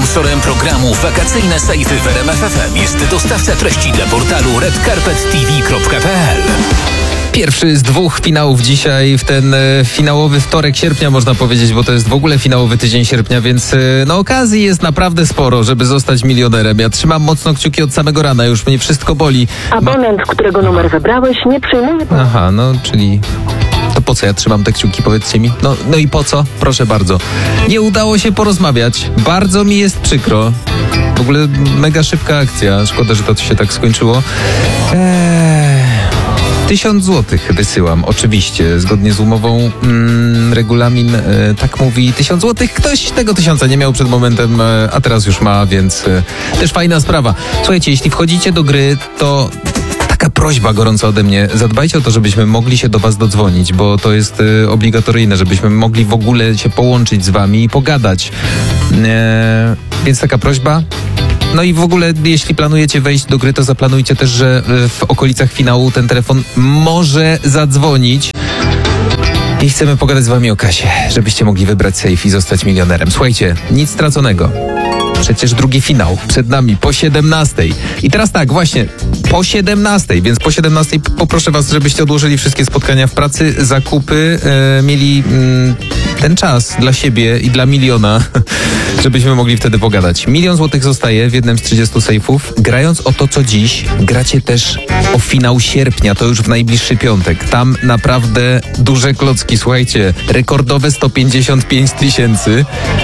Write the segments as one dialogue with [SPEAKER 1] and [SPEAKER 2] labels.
[SPEAKER 1] Sponsorem programu Wakacyjne Sejfy w RMF FM jest dostawca treści dla portalu redcarpettv.pl.
[SPEAKER 2] Pierwszy z dwóch finałów dzisiaj w ten finałowy wtorek sierpnia, można powiedzieć, bo to jest w ogóle finałowy tydzień sierpnia, więc okazji jest naprawdę sporo, żeby zostać milionerem. Ja trzymam mocno kciuki od samego rana, już mnie wszystko boli.
[SPEAKER 3] Abonent, którego numer wybrałeś, nie przyjmuje...
[SPEAKER 2] Aha, czyli... To po co ja trzymam te kciuki, powiedzcie mi? No i po co? Proszę bardzo. Nie udało się porozmawiać. Bardzo mi jest przykro. W ogóle mega szybka akcja. Szkoda, że to się tak skończyło. 1000 złotych wysyłam, oczywiście, zgodnie z umową. Regulamin tak mówi, 1000 złotych. Ktoś tego 1000 nie miał przed momentem, a teraz już ma, więc też fajna sprawa. Słuchajcie, jeśli wchodzicie do gry, to taka prośba gorąca ode mnie. Zadbajcie o to, żebyśmy mogli się do was dodzwonić, bo to jest obligatoryjne, żebyśmy mogli w ogóle się połączyć z wami i pogadać. Więc taka prośba. No i w ogóle, jeśli planujecie wejść do gry, to zaplanujcie też, że w okolicach finału ten telefon może zadzwonić. I chcemy pogadać z wami o kasie, żebyście mogli wybrać safe i zostać milionerem. Słuchajcie, nic straconego. Przecież drugi finał przed nami po 17:00. I teraz tak, właśnie, po 17:00, więc po 17:00 poproszę was, żebyście odłożyli wszystkie spotkania w pracy, zakupy, mieli ten czas dla siebie i dla miliona, żebyśmy mogli wtedy pogadać. 1 000 000 złotych zostaje w jednym z 30 sejfów. Grając o to, co dziś, gracie też o finał sierpnia, to już w najbliższy piątek. Tam naprawdę duże klocki, słuchajcie, rekordowe 155 000,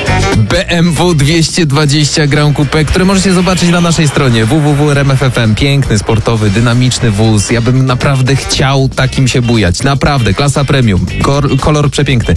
[SPEAKER 2] BMW 220 Grand Coupe, które możecie zobaczyć na naszej stronie www.rmf.fm. Piękny, sportowy, dynamiczny wóz. Ja bym naprawdę chciał takim się bujać. Naprawdę, klasa premium. Kolor przepiękny.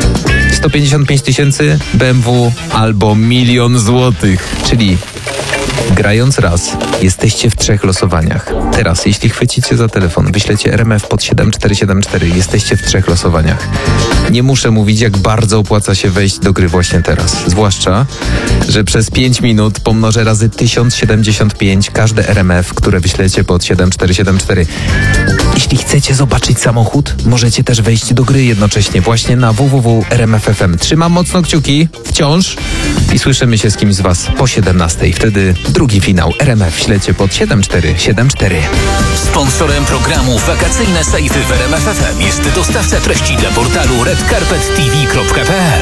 [SPEAKER 2] 155 000 BMW albo 1 000 000 złotych. Czyli grając raz, jesteście w 3 losowaniach. Teraz, jeśli chwycicie za telefon, wyślecie RMF pod 7474, jesteście w 3 losowaniach. Nie muszę mówić, jak bardzo opłaca się wejść do gry właśnie teraz. Zwłaszcza, że przez 5 minut pomnożę razy 1075 każde RMF, które wyślecie pod 7474. Jeśli chcecie zobaczyć samochód, możecie też wejść do gry jednocześnie właśnie na www.rmf.fm. Trzymam mocno kciuki, wciąż, i słyszymy się z kimś z was po 17:00. Wtedy drugi finał RMF ślecie pod 7474.
[SPEAKER 1] Sponsorem programu Wakacyjne Sejfy w RMF FM jest dostawca treści dla portalu redcarpettv.pl.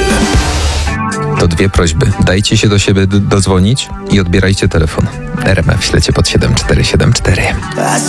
[SPEAKER 2] To 2 prośby. Dajcie się do siebie dodzwonić i odbierajcie telefon. RMF ślecie pod 7474.